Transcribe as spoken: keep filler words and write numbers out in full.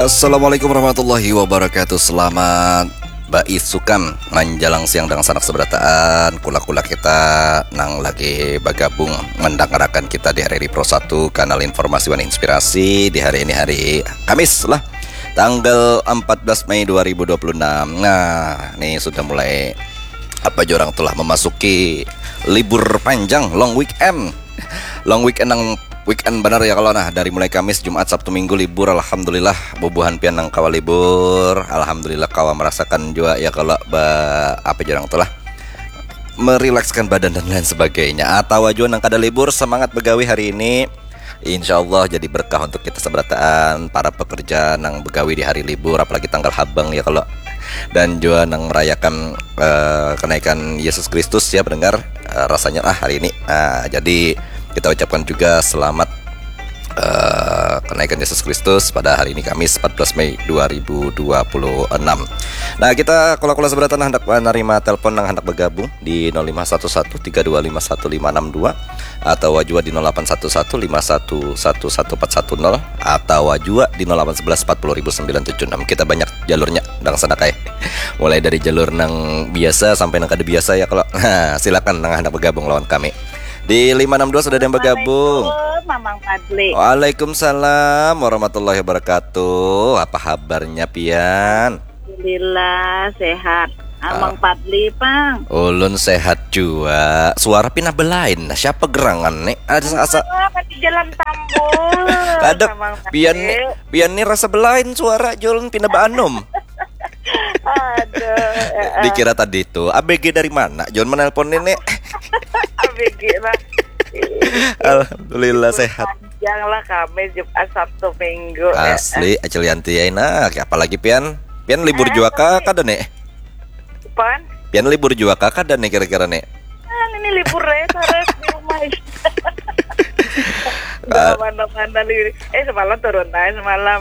Assalamualaikum warahmatullahi wabarakatuh. Selamat Ba'is Sukam menjelang siang dengan sanak seberataan kula-kula kita nang lagi bergabung mendengarkan kita di hari ini Pro satu kanal informasi dan inspirasi di hari ini hari Kamis lah tanggal empat belas Mei dua ribu dua puluh enam. Nah, ini sudah mulai apa jorang telah memasuki libur panjang long weekend. Long weekend nang weekend benar ya kalau nah dari mulai Kamis, Jumat, Sabtu, Minggu libur. Alhamdulillah bubuhan pian nang kawa libur. Alhamdulillah kawa merasakan juga ya kalau ba, apa jarang telah merilekskan badan dan lain sebagainya. Atau aja nang kada libur semangat begawi hari ini. Insya Allah jadi berkah untuk kita seberataan para pekerja nang begawi di hari libur, apalagi tanggal habang ya kalau, dan juga nang merayakan uh, kenaikan Yesus Kristus ya pendengar, uh, rasanya ah hari ini. Uh, jadi kita ucapkan juga selamat uh, kenaikan Yesus Kristus pada hari ini Kamis empat belas Mei dua ribu dua puluh enam. Nah, kita kula-kula seberatan hendak menerima telepon yang hendak bergabung di nol lima satu satu tiga dua lima satu lima enam dua atau wajua di nol delapan satu satu lima satu satu satu empat satu nol atau wajua di nol delapan satu satu empat nol sembilan tujuh enam. Kita banyak jalurnya dang sana kayak mulai dari jalur nang biasa sampai nang kada biasa ya kalau. Nah, silakan nang hendak bergabung lawan kami. Di lima enam dua sudah ada yang bergabung. Mamang Padli. Waalaikumsalam warahmatullahi wabarakatuh. Apa kabarnya pian? Alhamdulillah sehat. Amang Ah. Padli pang. Ulun sehat juga. Suara pina belain. Siapa gerangan nih? Ada asa Apa di jalan Tambul? ada Mamang Padli. pian nih. Pian nih rasa belain suara jualan pina baanum. Aduh. Dikira tadi itu A B G dari mana? Jualan menelpon ini. A B G lah. Alhamdulillah sehat. Panjang lah kami Jumat Sabtu Minggu. Asli Acelianti ya enak. Apalagi pian pian libur juga kada nih. Pan? Pian libur juga kada nih kira-kira nih. Ah, ini libur ya terus di rumah. Udah mana-mana libur. Eh semalam turun aja semalam.